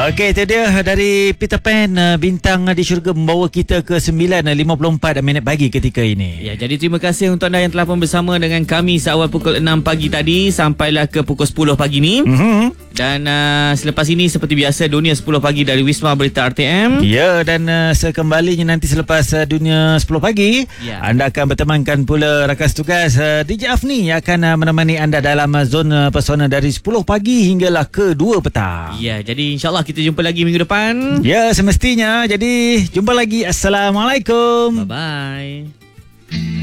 Okey, itu dia dari Peter Pan, bintang di syurga membawa kita ke 9.54 minit pagi ketika ini. Ya, jadi terima kasih untuk anda yang telah pun bersama dengan kami seawal pukul 6 pagi tadi sampailah ke pukul 10 pagi ni. Dan selepas ini seperti biasa Dunia 10 pagi dari Wisma Berita RTM. Ya, dan sekembalinya nanti selepas Dunia 10 pagi, anda akan bertemankan pula rakan tugas DJ Afni yang akan menemani anda dalam zona pesona dari 10 pagi hinggalah ke 2 petang. Ya, jadi insyaAllah kita jumpa lagi minggu depan. Ya, semestinya. Jadi jumpa lagi. Assalamualaikum. Bye-bye.